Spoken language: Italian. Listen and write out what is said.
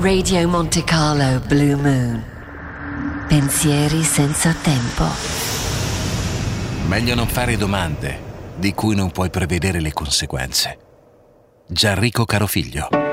Radio Monte Carlo Blue Moon. Pensieri senza tempo. Meglio non fare domande di cui non puoi prevedere le conseguenze. Gianrico Carofiglio.